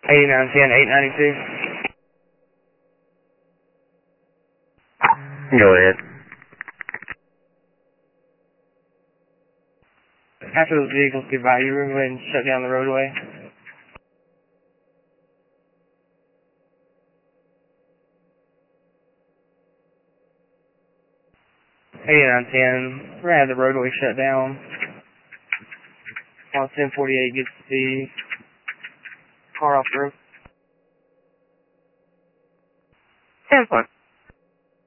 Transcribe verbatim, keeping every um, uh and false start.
eighty-nine ten, eight ninety-two. Go ahead. After those vehicles get by, you go ahead and shut down the roadway. eighty-nine ten, we're going to have the roadway shut down. While ten forty-eight gets the car off the road. ten four.